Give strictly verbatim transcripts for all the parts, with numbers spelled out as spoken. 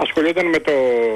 ασχολιόταν με το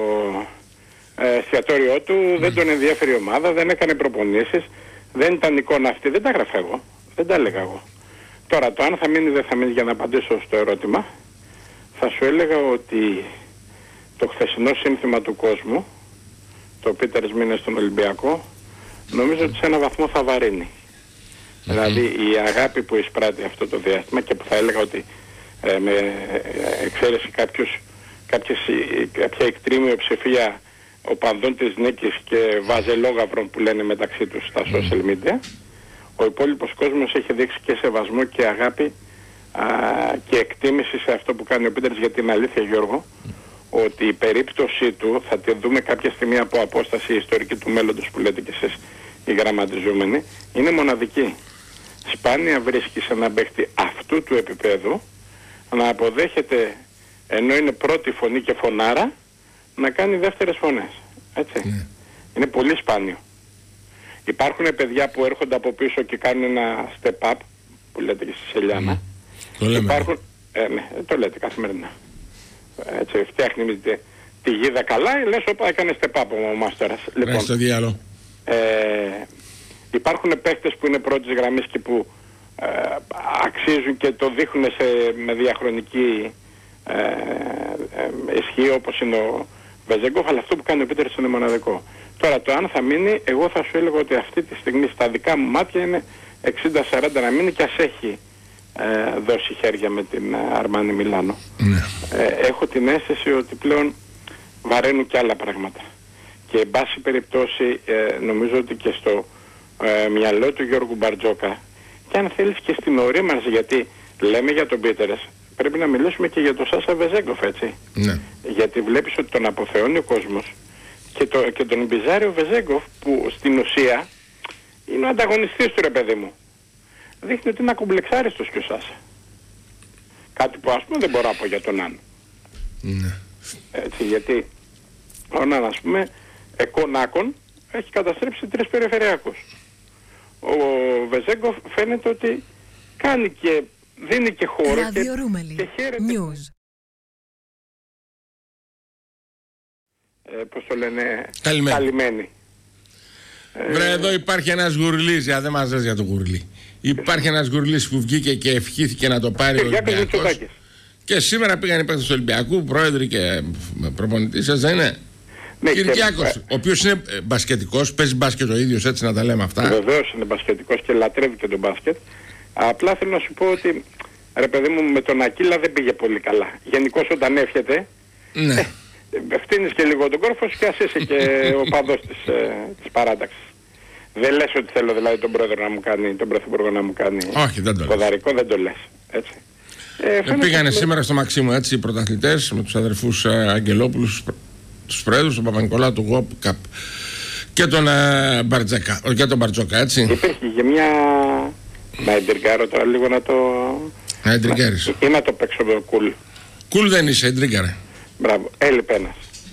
ε, εστιατόριό του, mm. δεν τον ενδιαφέρει η ομάδα, δεν έκανε προπονήσεις, δεν ήταν εικόνα αυτή, δεν τα έγραφα εγώ, δεν τα έλεγα εγώ. Τώρα το αν θα μείνει δεν θα μείνει, για να απαντήσω στο ερώτημα, θα σου έλεγα ότι το χθεσινό σύνθημα του κόσμου, το Πίτερς μείνε στον Ολυμπιακό, νομίζω ότι σε ένα βαθμό θα βαρύνει. Mm-hmm. Δηλαδή η αγάπη που εισπράττει αυτό το διάστημα και που θα έλεγα ότι ε, με εξαίρεση κάποιους, κάποιες, κάποια εκτρή μειοψηφία οπαδών της νίκης και βαζελόγαυρων που λένε μεταξύ τους στα social media, ο υπόλοιπος κόσμος έχει δείξει και σεβασμό και αγάπη α, και εκτίμηση σε αυτό που κάνει ο Πίτερς, γιατί είναι αλήθεια, Γιώργο, ότι η περίπτωσή του θα τη δούμε κάποια στιγμή από απόσταση ιστορική του μέλλοντος που λέτε κι εσείς οι γραμματιζόμενοι, είναι μοναδική. Σπάνια βρίσκει σε έναν παίχτη αυτού του επίπεδου να αποδέχεται, ενώ είναι πρώτη φωνή και φωνάρα, να κάνει δεύτερες φωνές. Έτσι. Yeah. Είναι πολύ σπάνιο. Υπάρχουν παιδιά που έρχονται από πίσω και κάνουν ένα step up, που λέτε και στη Σελιάνα. Mm. Το λέμε. Υπάρχουν, ε, ναι, το λέτε καθημερινά. Έτσι, φτιάχνει τη, τη γίδα καλά, λες όπα έκανε step up ο μάστορας. Λοιπόν, στο διάλο. Ε, υπάρχουν παίχτες που είναι πρώτης γραμμής και που ε, αξίζουν και το δείχνουν σε, με διαχρονική ε, ε, ισχύ, όπως είναι ο Βεζέγκοφ, αλλά αυτό που κάνει ο Πίτερς είναι μοναδικό. Τώρα το αν θα μείνει, εγώ θα σου έλεγα ότι αυτή τη στιγμή στα δικά μου μάτια είναι εξήντα σαράντα να μείνει, και ας έχει ε, δώσει χέρια με την Αρμάνι Μιλάνο. Ναι. Ε, έχω την αίσθηση ότι πλέον βαραίνουν και άλλα πράγματα. Και εν πάση περιπτώσει ε, νομίζω ότι και στο ε, μυαλό του Γιώργου Μπαρτζόκα, και αν θέλεις και στην ορίμανση, γιατί λέμε για τον Πίτερς, πρέπει να μιλήσουμε και για τον Σάσα Βεζέγκοφ, έτσι. Ναι. Γιατί βλέπεις ότι τον αποθεώνει ο κόσμος και, το, και τον μπιζάρει ο Βεζέγκοφ, που στην ουσία είναι ο ανταγωνιστής του, ρε παιδί μου. Δείχνει ότι είναι ακομπλεξάριστος και ο Σάσα. Κάτι που ας πούμε δεν μπορώ να πω για τον Άν. Ναι. Έτσι, γιατί ο Άν, ας πούμε, εκονάκων έχει καταστρέψει τρεις περιφερειακούς. Ο Βεζέγκοφ φαίνεται ότι κάνει και δίνει και χώρο και, και χαίρεται. News. Ε, πώς το λένε, καλυμμένοι. Βρε, ε, εδώ υπάρχει ένας γουρλής, για δεν μας λες για το γουρλί. Υπάρχει ένας γουρλής που βγήκε και ευχήθηκε να το πάρει ο Ολυμπιακός. Και σήμερα πήγαν οι παίκτες του Ολυμπιακού, πρόεδροι και προπονητής, σας δεν είναι. Ναι, Κυριάκος, και, ο οποίος είναι μπασκετικός, παίζει μπάσκετ ο ίδιος, έτσι να τα λέμε αυτά. Βεβαίως είναι μπασκετικός και λατρεύει και τον μπάσκετ. Απλά θέλω να σου πω ότι, ρε παιδί μου, με τον Ακύλα δεν πήγε πολύ καλά. Γενικώς όταν έφτιατε, ναι. ε, φτύνεις και λίγο τον κόρφο και ας είσαι και ο παδός της, ε, της παράταξης. Δεν λες ότι θέλω δηλαδή τον πρόεδρο να μου κάνει, τον πρωθυπουργό να μου κάνει. Όχι, δεν το ποδαρικό, δεν το λες. Έτσι. Ε, ε, πήγανε σήμερα στο Μαξίμου, έτσι, οι πρωταθλητές με τους αδερφούς ε, Αγγελόπουλους, τους πρόεδρους, τον Παπα-Νικολάου, του Γόπ και τον ε, Μπαρτζέκα, και τον Μπαρτζόκα, έτσι. Υπήρχε και μια... Να εντριγκάρω τώρα λίγο να το... Να εντριγκάρεις. Ή να το παίξω με κουλ. Κουλ δεν είσαι, εντριγκάρε. Μπράβο, έλειπε ένας.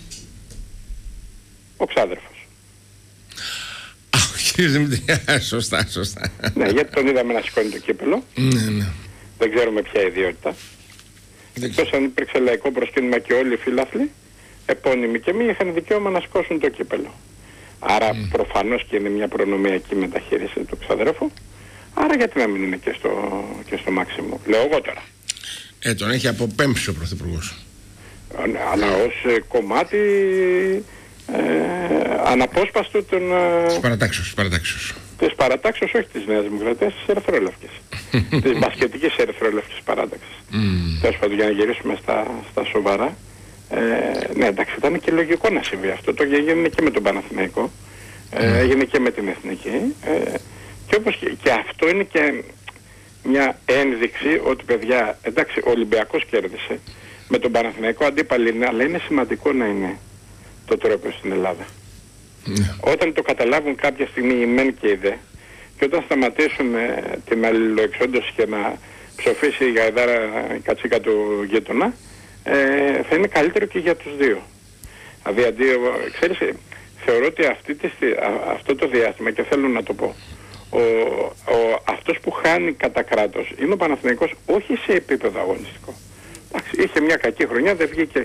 Ο ξάδερφος. Α, ο κύριος Δημητριά, σωστά, σωστά. Ναι, γιατί τον είδαμε να σηκώνει το κύπελο. Ναι, ναι. Δεν ξέρουμε ποια ιδιότητα. Εκτός αν υπήρξε λαϊκό προσκύνημα και όλοι οι φίλαθλοι, επώνυμοι και μη, είχαν δικαίωμα να σηκώσουν το κύπελο. Άρα mm. προφανώς και είναι μια προνομιακή μεταχείριση του ξαδέρφου. Άρα γιατί να μην είναι και στο, και στο Μάξιμο. Λέω εγώ τώρα. Ε, τον έχει αποπέμψει ο Πρωθυπουργός. Ναι, αλλά ως ε, κομμάτι ε, αναπόσπαστο των... Ε, της παρατάξεως, παρατάξεως. Της παρατάξεως, όχι της Νέας Δημοκρατίας, της Ερυθρόλευκης. Της μπασκετικής Ερυθρόλευκης παράταξης. Mm. Τέλος πάντων, για να γυρίσουμε στα, στα σοβαρά. Ε, ναι, εντάξει, ήταν και λογικό να συμβεί αυτό. Το έγινε και με τον Παναθηναϊκό. Ε, mm. Έγινε και με την Εθνική. Ε, και όπως και, και αυτό είναι και μια ένδειξη ότι, παιδιά, εντάξει, ο Ολυμπιακός κέρδισε. Με τον Παναθηναϊκό αντίπαλοι είναι, αλλά είναι σημαντικό να είναι το τρόπο στην Ελλάδα. Yeah. Όταν το καταλάβουν κάποια στιγμή οι μεν και οι δε, και όταν σταματήσουν ε, την αλληλοεξόντωση και να ψοφήσει η γαϊδάρα η κατσίκα του γείτονα, ε, θα είναι καλύτερο και για τους δύο. Δηλαδή, αντί, ξέρεις, θεωρώ ότι αυτή τη, α, αυτό το διάστημα, και θέλω να το πω, ο, ο, αυτός που χάνει κατά κράτος είναι ο Παναθηναϊκός, όχι σε επίπεδο αγωνιστικό. Είχε μια κακή χρονιά, δεν βγήκε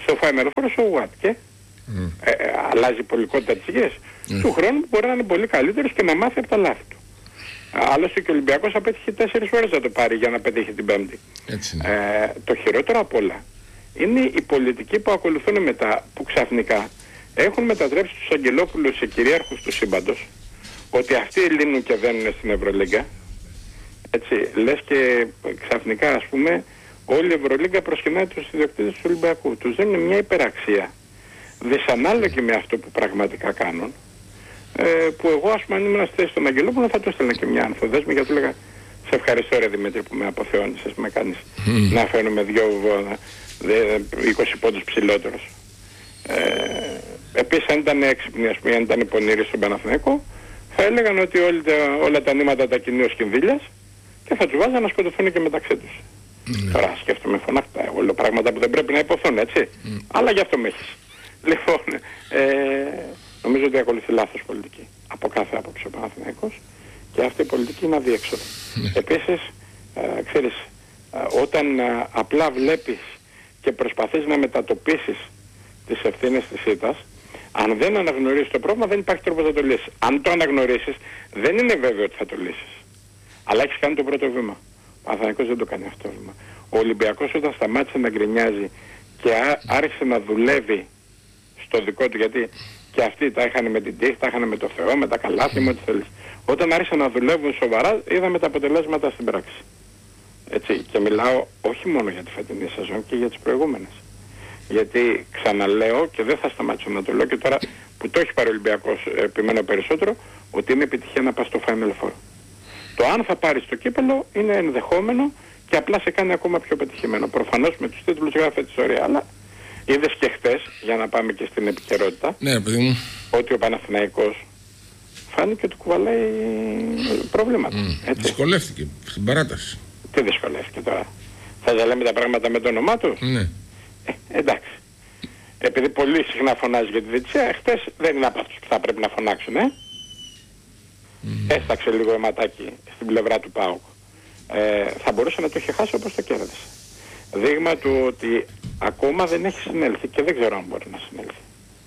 στο Final Four ο Watt και mm. ε, ε, αλλάζει η πολικότητα της υγείας. Mm. Του χρόνου μπορεί να είναι πολύ καλύτερος και να μάθει από τα λάθη του. Άλλωστε και ο Ολυμπιακός απέτυχε τέσσερις φορές να το πάρει για να πετύχει την Πέμπτη. Ε, το χειρότερο απ' όλα είναι οι πολιτικοί που ακολουθούν μετά, που ξαφνικά έχουν μετατρέψει τους Αγγελόπουλους σε κυρίαρχους του σύμπαντος, ότι αυτοί λύνουν και δένουν στην Ευρωλίγκα. Έτσι, λες και ξαφνικά, ας πούμε, όλη η Ευρωλίγκα προσκυνάει τους ιδιοκτήτες του Ολυμπιακού. Τους δίνουν μια υπεραξία δυσανάλογη με αυτό που πραγματικά κάνουν, ε, που εγώ, ας πούμε, αν ήμουν στη θέση των Αγγελόπουλων θα του έστελνα και μια ανθοδέσμη, γιατί του έλεγα σε ευχαριστώ ρε Δημήτρη που με αποθεώνησες, με κάνεις mm. να φαίνομαι δυο είκοσι πόντους ψηλότερος. Ε, επίσης αν ήταν έξυπνοι, ας πούμε, αν ήταν πονηροί στον Παναθηναϊκό, θα έλεγαν ότι όλοι τα, όλα τα νήματα τα κινεί ο Σκινδύλιας και θα τους βάζαν να σκοτωθούν και μεταξύ τους. Mm. Τώρα σκέφτομαι φωναχτά, όλα πράγματα που δεν πρέπει να υποθούν, έτσι. Mm. Αλλά γι' αυτό με έχεις. Λοιπόν, ε, νομίζω ότι ακολουθεί λάθος πολιτική από κάθε άποψη ο Παναθηναϊκός και αυτή η πολιτική είναι αδιέξοδο. Mm. Επίσης, ε, ξέρεις, ε, όταν ε, απλά βλέπεις και προσπαθείς να μετατοπίσεις τις ευθύνες της ήττας, αν δεν αναγνωρίσεις το πρόβλημα δεν υπάρχει τρόπος να το λύσεις. Αν το αναγνωρίσεις δεν είναι βέβαιο ότι θα το λύσεις. Αλλά έχεις κάνει το πρώτο βήμα. Ο Παναθηναϊκός δεν το κάνει αυτό το βήμα. Ο Ολυμπιακός όταν σταμάτησε να γκρινιάζει και άρχισε να δουλεύει στο δικό του, γιατί και αυτοί τα είχαν με την τύχη, τα είχαν με το Θεό, με τα καλάθη, με ό,τι θέλεις. Όταν άρχισαν να δουλεύουν σοβαρά είδαμε τα αποτελέσματα στην πράξη. Έτσι, και μιλάω όχι μόνο για τη φετινή σεζόν και για τις προηγούμενες. Γιατί ξαναλέω και δεν θα σταματήσω να το λέω και τώρα που το έχει πάρει ο Ολυμπιακός, επιμένω περισσότερο, ότι είναι επιτυχία να πας στο Final Four. Το αν θα πάρεις το κύπελο είναι ενδεχόμενο και απλά σε κάνει ακόμα πιο πετυχημένο. Προφανώς με τους τίτλους γράφει τη ιστορία, αλλά είδες και χτες, για να πάμε και στην επικαιρότητα, ναι, παιδί μου, ότι ο Παναθηναϊκός φάνηκε ότι κουβαλάει προβλήματα. Mm. Έτσι. Δυσκολεύτηκε στην παράταση. Τι δυσκολεύτηκε τώρα? Θα τα λέμε τα πράγματα με το όνομά του. Ναι. Ε, εντάξει. Επειδή πολύ συχνά φωνάζει για τη διαιτησία, χτες δεν είναι από αυτούς που θα πρέπει να φωνάξουν, ε. Mm. Έσταξε λίγο αιματάκι στην πλευρά του ΠΑΟΚ. Ε, θα μπορούσε να το είχε χάσει όπως το κέρδισε. Δείγμα του ότι ακόμα δεν έχει συνέλθει και δεν ξέρω αν μπορεί να συνέλθει.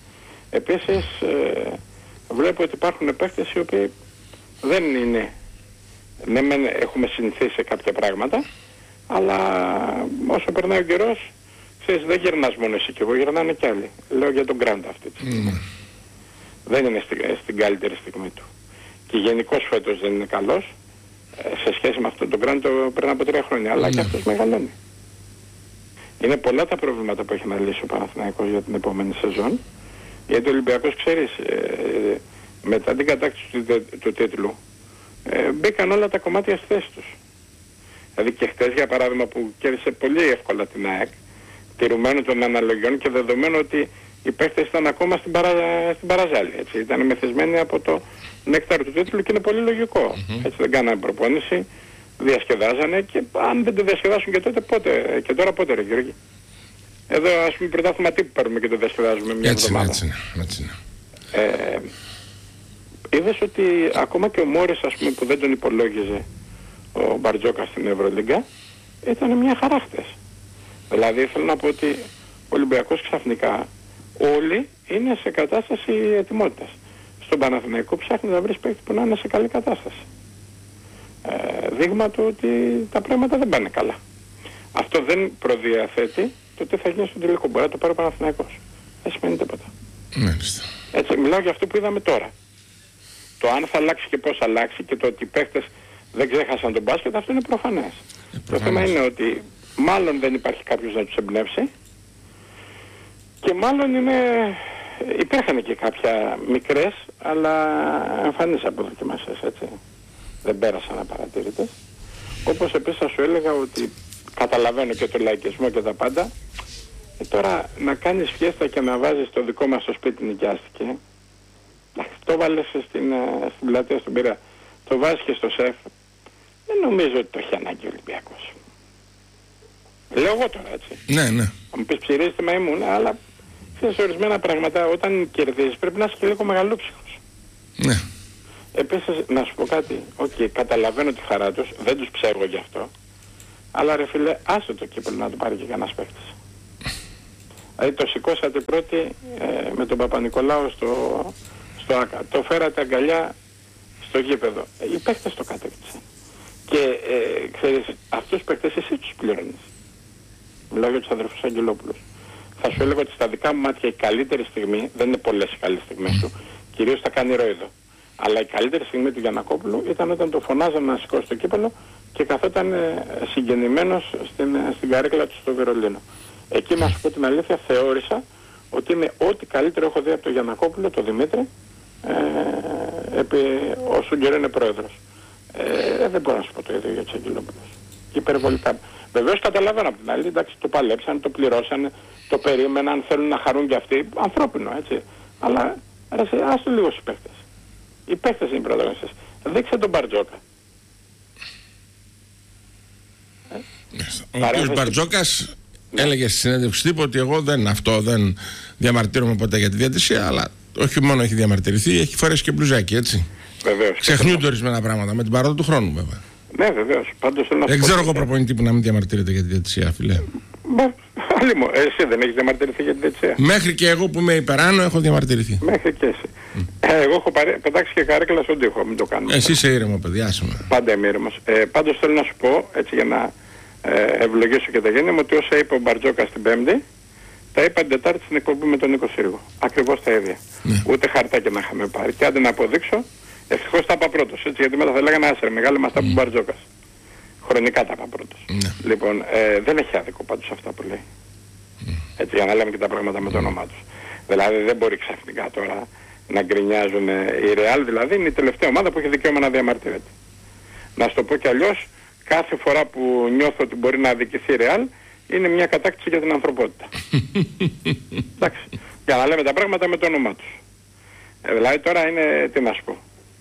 Επίσης ε, βλέπω ότι υπάρχουν παίκτες οι οποίοι δεν είναι, ναι μεν έχουμε συνηθίσει σε κάποια πράγματα, αλλά όσο περνάει ο καιρός, ξέρεις, δεν γυρνάς μόνο εσύ και εγώ, γυρνάνε κι άλλοι. Λέω για τον Γκραντ αυτή τη στιγμή. Mm. Δεν είναι στην, στην καλύτερη στιγμή του. Και γενικώς φέτος δεν είναι καλός σε σχέση με αυτόν τον Γκραντ πριν από τρία χρόνια, αλλά mm. και αυτός μεγαλώνει. Είναι πολλά τα προβλήματα που έχει να λύσει ο Παναθηναϊκός για την επόμενη σεζόν, γιατί ο Ολυμπιακός, ξέρεις, ε, μετά την κατάκτηση του, του τίτλου ε, μπήκαν όλα τα κομμάτια στη θέση τους. Δηλαδή και χτες για παράδειγμα που κέρδισε πολύ εύκολα την ΑΕΚ, τηρουμένου των αναλογιών και δεδομένου ότι οι παίχτες ήταν ακόμα στην, παρα, στην παραζάλη, έτσι, ήταν μεθυσμένοι από το νέκταρο του τίτλου και είναι πολύ λογικό. Mm-hmm. Έτσι δεν κάνανε προπόνηση, διασκεδάζανε και αν δεν το διασκεδάσουν και τότε πότε, και τώρα πότε ρε Γιώργη. Εδώ ας πούμε πρωτάθλημα τι που παίρνουμε και το διασκεδάζουμε μια έτσι, εβδομάδα. Έτσι είναι, έτσι είναι. Ε, είδες ότι ακόμα και ο Μόρις, ας πούμε, που δεν τον υπολόγιζε ο Μπαρτζόκα στην Ευρωλίγκα, ήταν μια χαρά χτες. Δηλαδή θέλω να πω ότι ο Ολυμπιακός ξαφνικά όλοι είναι σε κατάσταση ετοιμότητας. Στον Παναθηναϊκό ψάχνει να βρεις παίκτη που να είναι σε καλή κατάσταση. Ε, δείγμα του ότι τα πράγματα δεν πάνε καλά. Αυτό δεν προδιαθέτει το τι θα γίνει στον τελικό. Μπορεί να το πάρει ο Παναθηναϊκός. Δεν σημαίνει τίποτα. Μάλιστα. Έτσι, μιλάω για αυτό που είδαμε τώρα. Το αν θα αλλάξει και πώς θα αλλάξει και το ότι οι παίκτες δεν ξέχασαν τον μπάσκετ, αυτό είναι προφανές. Ε, το θέμα είναι ότι μάλλον δεν υπάρχει κάποιος να τους εμπνεύσει και μάλλον είναι, υπήρχαν και κάποια μικρές αλλά εμφανείς αποδοκιμασίες, έτσι. Δεν πέρασαν απαρατήρητες. Όπως επίσης θα σου έλεγα ότι καταλαβαίνω και το λαϊκισμό και τα πάντα. Ε, τώρα να κάνεις φιέστα και να βάζεις το δικό μας στο σπίτι νοικιάστηκε. Το βάλες στην, στην πλατεία στον Πειραιά. Το βάζεις και στο σεφ. Δεν νομίζω ότι το έχει ανάγκη ο Ολυμπιακός. Λέω εγώ τώρα, έτσι. Ναι, ναι. Θα μου πεις ψηρίζεται μα ήμουν, αλλά σε ορισμένα πράγματα όταν κερδίζεις πρέπει να είσαι και λίγο μεγαλούψυχος. Ναι. Επίσης να σου πω κάτι, οκ, okay, καταλαβαίνω τη χαρά τους, δεν τους ψέργω γι' αυτό, αλλά ρε φίλε, άσε το κύπελο να το πάρει και κανένας παίκτης. Δηλαδή το σηκώσατε πρώτοι ε, με τον Παπα-Νικολάου στο, στο ΆΚΑ. Το φέρατε αγκαλιά στο γήπεδο. Οι παίχτες το κατέκτησαν. Και ε, ξέρεις, αυτούς τους παίχτες εσύ τους πληρώνεις. Μιλάω για τους αδερφούς Αγγελόπουλους. Θα σου έλεγα ότι στα δικά μου μάτια η καλύτερη στιγμή, δεν είναι πολλές οι καλές στιγμές του, κυρίως θα κάνει ρόιδο. Αλλά η καλύτερη στιγμή του Γιαννακόπουλου ήταν όταν το φωνάζαν να σηκώσει το κύπελο και καθόταν ε, συγκινημένος στην, ε, στην καρέκλα του στο Βερολίνο. Εκεί, να σου πω την αλήθεια, θεώρησα ότι είναι ό,τι καλύτερο έχω δει από τον Γιαννακόπουλο, τον Δημήτρη, ε, επί, ο Σούγκερ είναι πρόεδρος. Ε, δεν μπορώ να σου πω το ίδιο για τους Αγγελόπουλους. Υπερβολικά. Βεβαίως καταλαβαίνω από την άλλη, εντάξει, το παλέψαν, το πληρώσαν, το περίμεναν, θέλουν να χαρούν κι αυτοί, ανθρώπινο, έτσι. Αλλά άστο λίγο στους παίχτες. Οι παίχτες είναι οι πρωταγωνιστές. Δείξε τον Μπαρτζόκα. Ο κ. Μπαρτζόκας ναι. έλεγε στη συνέντευξη τύπου ότι εγώ δεν αυτό, δεν διαμαρτύρομαι ποτέ για τη διαιτησία, αλλά όχι μόνο έχει διαμαρτυρηθεί, έχει φορέσει και μπλουζάκι, έτσι. Βεβαίως. Ξεχνιούνται ορισμένα πράγματα με την παρόδο του χρόνου, βέβαια. Ναι, βεβαίως. Πάντως θέλω να δεν ξέρω εγώ προπονητή που να μην διαμαρτύρεται για τη διαιτησία, φίλε. Μα, άλλη μου, εσύ δεν έχεις διαμαρτυρηθεί για τη διαιτησία. Μέχρι και εγώ που είμαι υπεράνω έχω διαμαρτυρηθεί. Μέχρι και εσύ. Mm. Ε, εγώ έχω παρέ... πετάξει και καρέκλα στον τοίχο, μην το κάνουμε. Εσύ είσαι ήρεμο, παιδί, άσχημα. Πάντα είμαι ήρεμος. Ε, πάντως θέλω να σου πω, έτσι για να ε, ευλογήσω και τα γένεια μου, ότι όσα είπε ο Μπαρτζόκας την Πέμπτη, τα είπα την Τετάρτη στην εκπομπή με τον Νίκο Σύργο. Ακριβώς τα ίδια. Ναι. Ούτε χαρτάκι να είχαμε πάρει. Και άντε να αποδείξω, ευτυχώς τα είπα πρώτος. Έτσι, γιατί μετά θα λέγανε άσερ, μεγάλη μας τα είπε ο Μπαρτζόκας. Χρονικά τα είπα πρώτος. Ναι. Λοιπόν, ε, δεν έχει άδικο πάντως αυτά που λέει. Mm. Έτσι, για να λέμε και τα πράγματα με το όνομά τους. Δηλαδή δεν μπορεί ξαφνικά τώρα να γκρινιάζουν. Η Real δηλαδή είναι η τελευταία ομάδα που έχει δικαίωμα να διαμαρτύρεται. Να σου το πω κι αλλιώς, κάθε φορά που νιώθω ότι μπορεί να αδικηθεί η Real, είναι μια κατάκτηση για την ανθρωπότητα. Εντάξει. Για να λέμε τα πράγματα με το όνομά τους. Ε, δηλαδή τώρα είναι, τι να σου πω,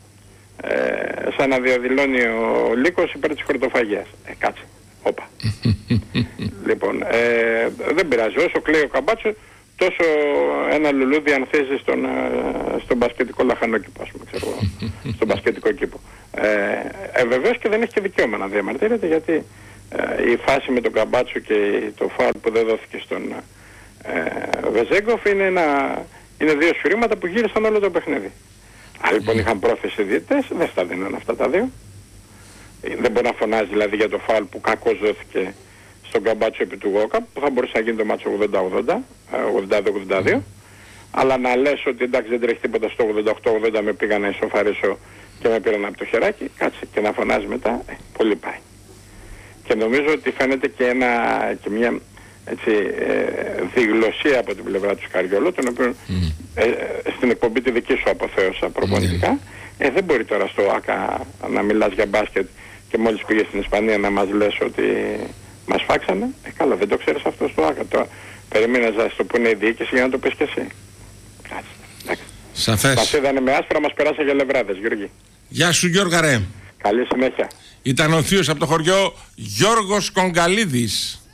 ε, σαν να διαδηλώνει ο Λύκος υπέρ της χορτοφαγίας. Ε, κάτσε. Όπα. Λοιπόν, ε, δεν πειράζει. Όσο κλαίει ο Καμπάτσο, τόσο ένα λουλούδι ανθίζει στον, στον μπασκετικό λαχανόκηπο, ας πούμε, ξέρω εγώ, στον μπασκετικό κήπο. Ε, ε, βεβαίως και δεν έχει και δικαίωμα να διαμαρτύρεται, γιατί ε, η φάση με τον Καμπάτσο και το φάουλ που δεν δόθηκε στον ε, Βεζέγκοφ είναι, ένα, είναι δύο σφυρίγματα που γύρισαν όλο το παιχνίδι. Αν λοιπόν είχαν πρόθεση διαιτητές, δεν στα δίνουν αυτά τα δύο. Δεν μπορεί να φωνάζει δηλαδή για το φάουλ που κακώς δόθηκε στον Καμπάτσο επί του Γόκα, που θα μπορούσε να γίνει το μάτσο ογδόντα ογδόντα, ογδόντα δύο ογδόντα δύο, αλλά να λες ότι εντάξει δεν τρέχει τίποτα στο ογδόντα οκτώ ογδόντα, με πήγα να ισοφαρίσω και με πήραν από το χεράκι, κάτσε και να φωνάζει μετά, ε, πολύ πάει. Και νομίζω ότι φαίνεται και, ένα, και μια έτσι, ε, διγλωσία από την πλευρά του Σκαριόλου, τον οποίο mm. ε, ε, στην εκπομπή τη δική σου αποθέωσα προπονητικά. Mm. Ε, δεν μπορεί τώρα στο ΆΚΑ να μιλάς για μπάσκετ και μόλις πήγες στην Ισπανία να μας λες ότι μας φάξανε. Ε, καλά, δεν το ξέρεις αυτό στο ΆΚΑ. Το περίμενες να στο πούνε η διοίκηση για να το πεις και εσύ. Κάτσε, εντάξει. Σαφές. Μας είδανε με άσπρα, μας περάσα για λεβράδες, Γιώργη. Γεια σου Γιώργα ρε. Καλή συνέχεια. Ήταν ο θείος από το χωριό Γιώργος Κογκαλίδης.